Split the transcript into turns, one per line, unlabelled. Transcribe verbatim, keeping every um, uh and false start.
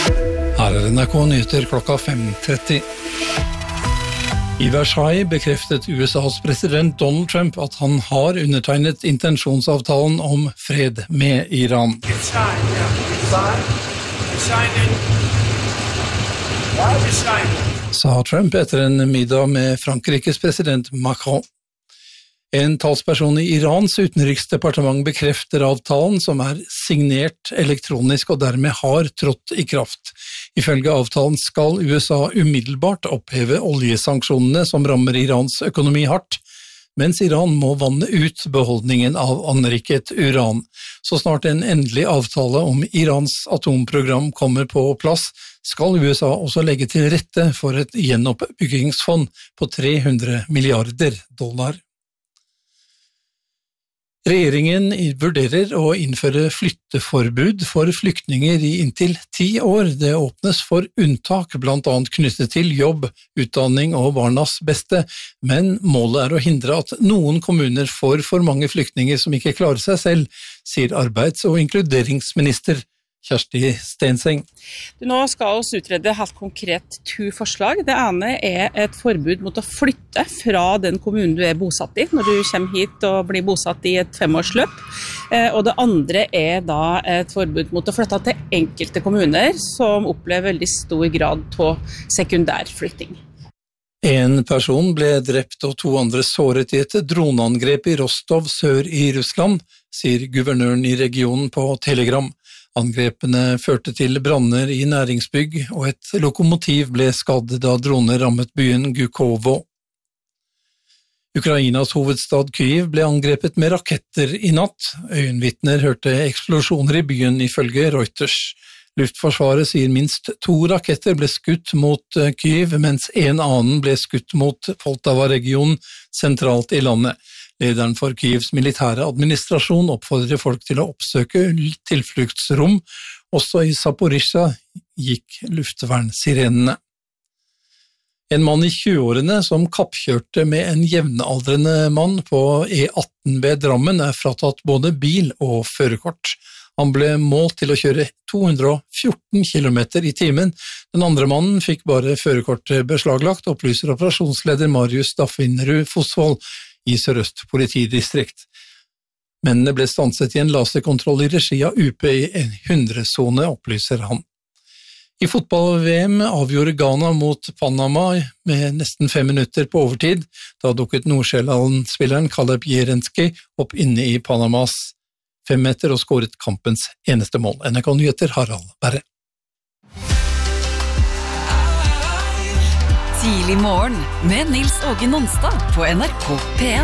Her er N R K Nyheter klokka fem tretti. I Versailles bekreftet U S A's president Donald Trump at han har undertegnet intensjonsavtalen om fred med Iran. Sa Trump etter en middag med Frankrikes president Macron. En talsperson i Irans utenriksdepartement bekrefter avtalen som er signert elektronisk og dermed har trådt i kraft. Ifølge avtalen skal U S A umiddelbart oppheve oljesanksjonene som rammer Irans økonomi hardt, mens Iran må vanne ut beholdningen av anriket uran. Så snart en endelig avtale om Irans atomprogram kommer på plass, skal U S A også legge til rette for et gjenoppbyggingsfond på tre hundre milliarder dollar. Regjeringen vurderer å innføre flytteforbud for flyktninger i inntil ti år. Det åpnes for unntak, blant annet knyttet til jobb, utdanning og barnas beste, men målet er å hindre at noen kommuner får for mange flyktninger som ikke klarer seg selv, sier arbeids- og inkluderingsminister Kjersti Stenseng.
Nå skal vi utrede helt konkret to forslag. Det ene er et forbud mot å flytte fra den kommunen du er bosatt i, når du kommer hit og blir bosatt i et femårsløp. Og det andre er da et forbud mot å flytte til enkelte kommuner som opplever veldig stor grad av sekundærflytting.
En person ble drept og to andre såret i et droneangrep i Rostov sør i Russland, sier guvernøren i regionen på Telegram. Angrepene førte til branner i næringsbygg, og et lokomotiv ble skadd da droner rammet byen Gukovo. Ukrainas hovedstad Kyiv ble angrepet med raketter i natt. Øyenvitner hørte eksplosjoner i byen ifølge Reuters. Luftforsvaret sier minst to raketter ble skutt mot Kyiv, mens en annen ble skutt mot Poltava-regionen sentralt i landet. Lederen for Kyivs militære administrasjon oppfordrer folk til å oppsøke tilfluktsrom. Også i Zaporizjzja gikk luftvernsirenene. En mann i tjueårene som kappkjørte med en jevnaldrende mann på E atten ved Drammen er fratatt både bil og førerkort. Han ble målt til å kjøre to hundre og fjorten kilometer i timen. Den andre mannen fikk bare førerkortet beslaglagt, opplyser operasjonsleder Marius Daffinrud Fosvold i Sør-Øst politidistrikt. Mennene ble stanset i en laserkontroll i regi av U P i en hundre-sone, opplyser han. I fotball-V M avgjorde Ghana mot Panama med nesten fem minutter på overtid. Da dukket Nordsjælland-spilleren Caleb Jerenski opp inne i Panamas fem meter og skåret kampens eneste mål. N R K Nyheter, Harald Berre.
Tidlig morgen med Nils Åge Nonstad på N R K P en.